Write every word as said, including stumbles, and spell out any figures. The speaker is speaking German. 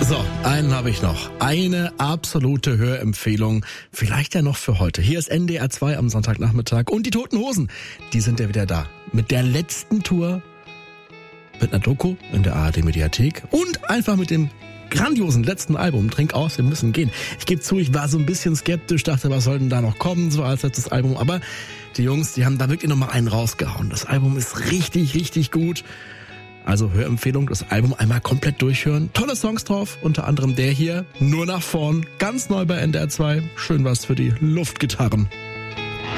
So, einen habe ich noch. Eine absolute Hörempfehlung. Vielleicht ja noch für heute. Hier ist N D R zwei am Sonntagnachmittag. Und die Toten Hosen, die sind ja wieder da. Mit der letzten Tour. Mit einer Doku in der A R D-Mediathek. Und einfach mit dem grandiosen letzten Album. Trink aus, wir müssen gehen. Ich gebe zu, ich war so ein bisschen skeptisch. Dachte, was soll denn da noch kommen, so als letztes Album. Aber die Jungs, die haben da wirklich nochmal einen rausgehauen. Das Album ist richtig, richtig gut. Also Hörempfehlung, das Album einmal komplett durchhören. Tolle Songs drauf, unter anderem der hier, Nur nach vorn, ganz neu bei N D R zwei. Schön was für die Luftgitarren.